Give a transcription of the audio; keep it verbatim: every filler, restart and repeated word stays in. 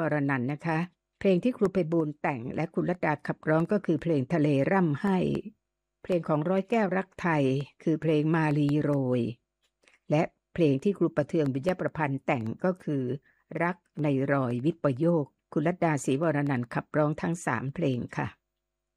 รนันท์นะคะ เพลงที่ครูไพบูลย์แต่งและคุณรัตดาขับร้องก็คือเพลงทะเลร่ำไห้เพลงของร้อยแก้วรักไทยคือเพลงมาลีโรยและเพลงที่ครูประเทืองวิญญาประพันธ์แต่งก็คือรักในรอยวิปโยคคุณรัตดาศรีวรนันท์ขับร้องทั้งสามเพลงค่ะ